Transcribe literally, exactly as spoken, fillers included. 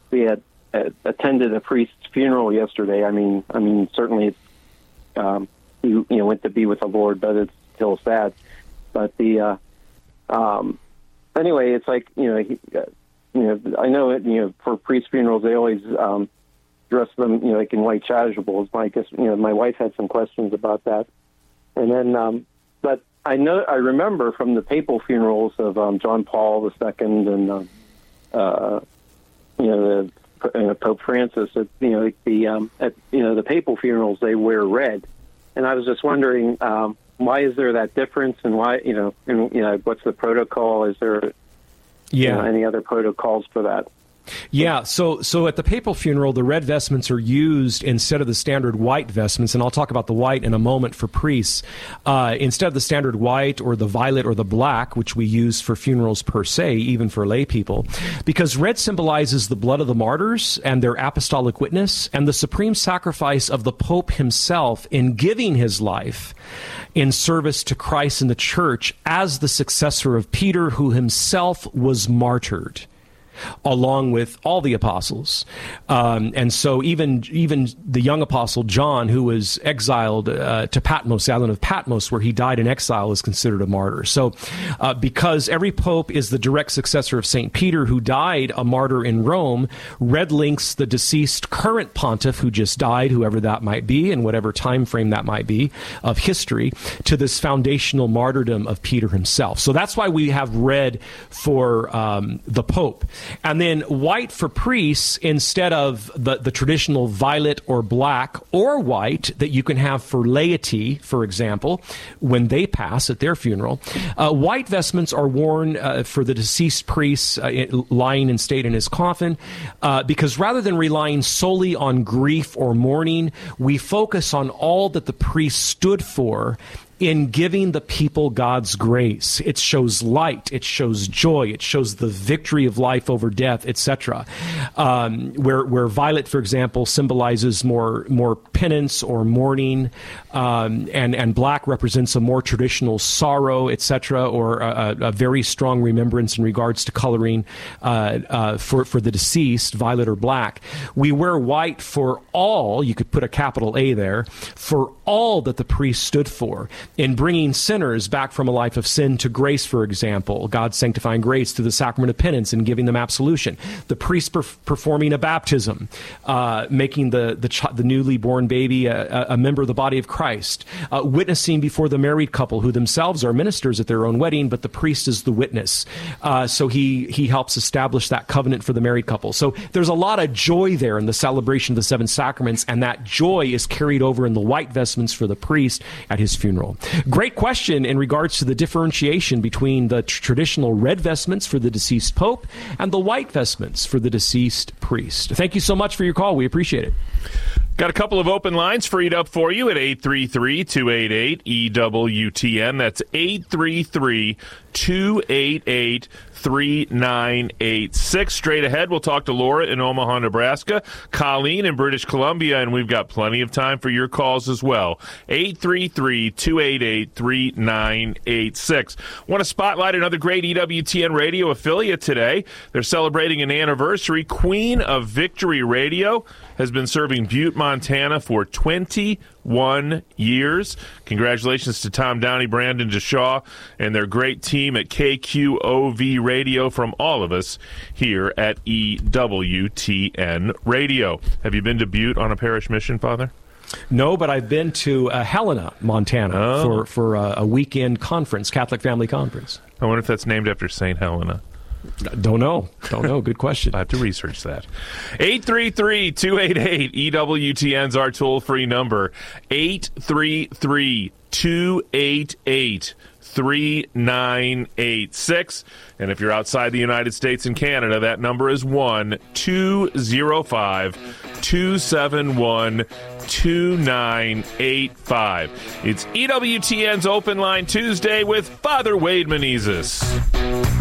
we had uh, attended a priest's funeral yesterday. I mean, I mean, certainly, um, he you know went to be with the Lord, but it's still sad. But the uh, um, anyway, it's like you know, he, uh, you know, I know it. You know, for priest funerals, they always um, dress them, you know, like in white chasubles. I guess you know, my wife had some questions about that, and then, um, but I know I remember from the papal funerals of um, John Paul the Second and uh, uh, you know the uh, Pope Francis. That, you know, the um, at you know the papal funerals they wear red, and I was just wondering um, why is there that difference, and why you know, and, you know, what's the protocol? Is there yeah you know, any other protocols for that? Yeah, so so at the papal funeral, the red vestments are used instead of the standard white vestments, and I'll talk about the white in a moment for priests. Uh, instead of the standard white or the violet or the black, which we use for funerals per se, even for lay people, because red symbolizes the blood of the martyrs and their apostolic witness and the supreme sacrifice of the Pope himself in giving his life in service to Christ and the Church as the successor of Peter, who himself was martyred, along with all the apostles. Um, and so even even the young apostle John, who was exiled uh, to Patmos, the island of Patmos, where he died in exile, is considered a martyr. So uh, because every pope is the direct successor of Saint Peter, who died a martyr in Rome, red links the deceased current pontiff who just died, whoever that might be, in whatever time frame that might be of history, to this foundational martyrdom of Peter himself. So that's why we have red for um, the pope. And then white for priests instead of the, the traditional violet or black or white that you can have for laity, for example, when they pass at their funeral. Uh, white vestments are worn uh, for the deceased priest uh, lying in state in his coffin uh, because rather than relying solely on grief or mourning, we focus on all that the priest stood for in giving the people God's grace. It shows light, it shows joy, it shows the victory of life over death, et cetera. Um, where, where violet, for example, symbolizes more more penance or mourning, um, and and black represents a more traditional sorrow, et cetera, or a, a very strong remembrance in regards to coloring uh, uh, for for the deceased, violet or black. We wear white for all. You could put a capital A there, for all that the priest stood for in bringing sinners back from a life of sin to grace, for example, God's sanctifying grace through the sacrament of penance and giving them absolution. The priest perf- performing a baptism, uh, making the the, ch- the newly born baby a, a member of the body of Christ, uh, witnessing before the married couple who themselves are ministers at their own wedding, but the priest is the witness. Uh, so he he helps establish that covenant for the married couple. So there's a lot of joy there in the celebration of the seven sacraments, and that joy is carried over in the white vestments for the priest at his funeral. Great question in regards to the differentiation between the tr- traditional red vestments for the deceased pope and the white vestments for the deceased priest. Thank you so much for your call. We appreciate it. Got a couple of open lines freed up for you at eight three three, two eight eight, E W T N. That's eight three three, two eight eight, three nine eight six. Straight ahead, we'll talk to Laura in Omaha, Nebraska, Colleen in British Columbia, and we've got plenty of time for your calls as well. eight three three, two eight eight, three nine eight six. Want to spotlight another great E W T N radio affiliate today. They're celebrating an anniversary. Queen of Victory Radio has been serving Butte, Montana for twenty-one years. Congratulations to Tom Downey, Brandon DeShaw, and their great team at K Q O V Radio from all of us here at E W T N Radio. Have you been to Butte on a parish mission, Father? No, but I've been to uh, Helena, Montana, oh. for, for uh, a weekend conference, Catholic Family Conference. I wonder if that's named after Saint Helena. Don't know. Don't know. Good question. I have to research that. eight three three, two eight eight, E W T N's our toll-free number. eight three three, two eight eight, three nine eight six. And if you're outside the United States and Canada, that number is one two zero five, two seven one, two nine eight five. It's E W T N's Open Line Tuesday with Father Wade Menezes.